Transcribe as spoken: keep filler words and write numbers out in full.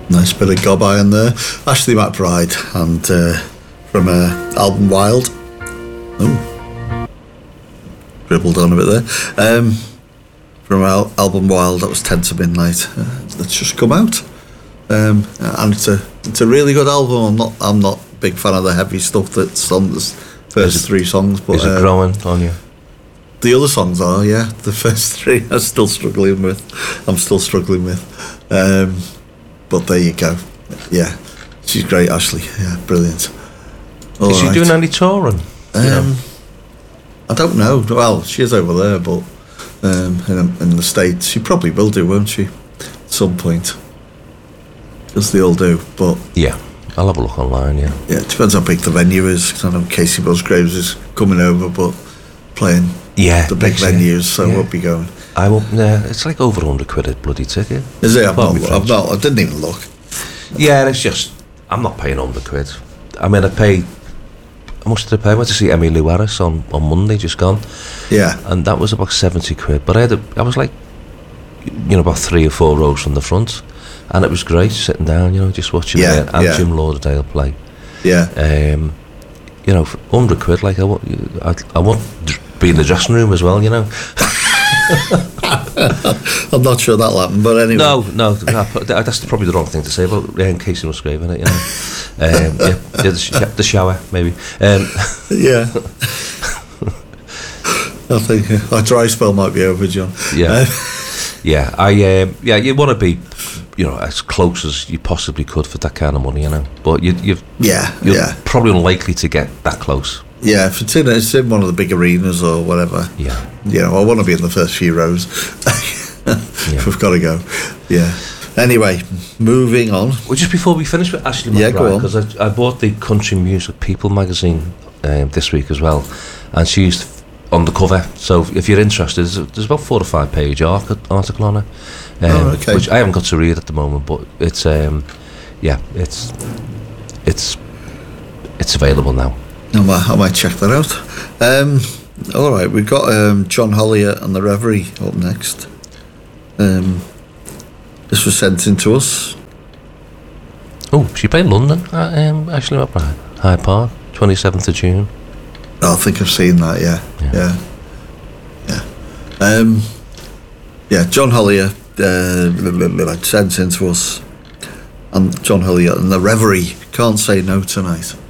Nice bit of gob iron there. Ashley McBryde, and uh, from uh, album Wild. Oh, dribbled on a bit there. Um, from our album Wild, that was ten to Midnight. Uh, that's just come out, um, and it's a it's a really good album. I'm not I'm not a big fan of the heavy stuff that's on the first it, three songs, but is it uh, growing on you? The other songs are, yeah. The first three I'm still struggling with. I'm still struggling with. Um, but there you go. Yeah, she's great, Ashley. Yeah, brilliant. All is she right. doing any touring? Um, You know? I don't know. Well, she is over there, but um, in, in the States, she probably will do, won't she? At some point. As they all do, but... Yeah, I'll have a look online, yeah. Yeah, it depends how big the venue is. 'Cause I know Casey Musgraves is coming over, but playing Yeah, the big next year. venues, so Yeah. I won't be going. I won't. Yeah, it's like over a hundred quid a bloody ticket. Is it? I've not, Pardon me, I've French. not. I didn't even look. Yeah, it's just I'm not paying hundred quid. I mean, I paid. How much did I pay? I went to see Emmy Lou Harris on, on Monday, just gone, Yeah. and that was about seventy quid. But I had a, I was like, you know, about three or four rows from the front, and it was great sitting down, you know, just watching Yeah, it and yeah. Jim Lauderdale play. Yeah. Um, you know, for hundred quid, like I want, I, I want to be in the dressing room as well, you know. I'm not sure that'll happen, but anyway. No, no, no, that's probably the wrong thing to say about um, Casey Musgrave, isn't it? You know, um, yeah, yeah, the, sh- the shower maybe. Um, Yeah. I think uh, our dry spell might be over, John. yeah, Uh, yeah, I, um, yeah, you want to be, you know, as close as you possibly could for that kind of money, you know. But you, you've, yeah, you're yeah. probably unlikely to get that close. Yeah, if it's in, it's in one of the big arenas or whatever, Yeah, you know, I want to be in the first few rows. Yeah. We've got to go. Yeah. Anyway, moving on. well, just before we finish with Ashley Yeah, go McBryde, on. because I, I bought the Country Music People magazine um, this week as well, and she's on the cover. So if you're interested, there's, there's about four or five page arc- article on it, um, Oh, okay. which I haven't got to read at the moment, but it's um, yeah, it's it's it's available now. I might, I might check that out. Um, all right, we've got um, John Hollier and the Reverie up next. Um, this was sent in to us. Oh, she played London at um, Ashley McBryde, Hyde Park, twenty-seventh of June. Oh, I think I've seen that. Yeah, Yeah. yeah, yeah. Um, yeah, John Hollier uh, sent in to us, and John Hollier and the Reverie. Can't Say No Tonight.